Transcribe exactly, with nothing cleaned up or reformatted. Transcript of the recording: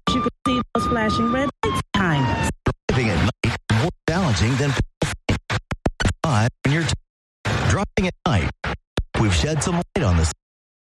you can see those flashing red lights behind us. Driving at night is more challenging than five when you're driving at night. We've shed some light on this.